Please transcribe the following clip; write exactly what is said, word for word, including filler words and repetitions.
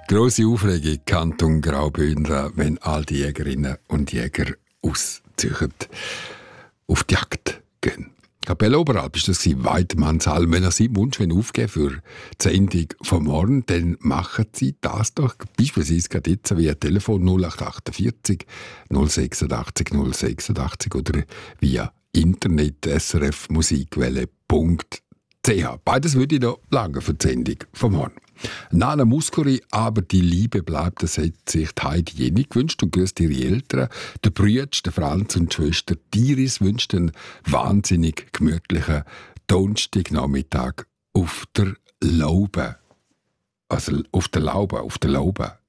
Grosse Aufregung, Kanton Graubünden, wenn all die Jägerinnen und Jäger ausziehen, auf die Jagd gehen. Kapelle Oberalp ist das Weidmannsalm. Wenn ihr seinen Wunsch aufgeben für die Sendung vom Morgen, dann machen Sie das doch beispielsweise gerade jetzt via Telefon null acht achtundvierzig null sechsundachtzig null sechsundachtzig oder via Internet s r f musikwelle punkt c h. Beides würde ich noch lange für die Sendung vom Morgen. Nana Muscuri, aber die Liebe bleibt, das hat sich die Heidi Jenny gewünscht und grüßt ihre Eltern. Der Brütsch, der Franz und die Schwester Iris wünscht einen wahnsinnig gemütlichen Donnerstagnachmittag auf der Laube. Also auf der Laube, auf der Laube.